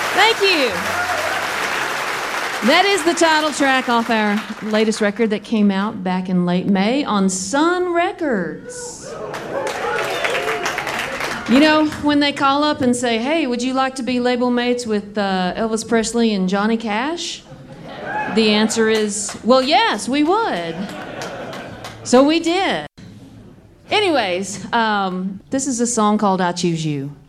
Thank you. That is the title track off our latest record that came out back in late May on Sun Records. You know, when they call up and say, hey, would you like to be label mates with Elvis Presley and Johnny Cash? The answer is, well, yes, we would. So we did. Anyways, this is a song called I Choose You.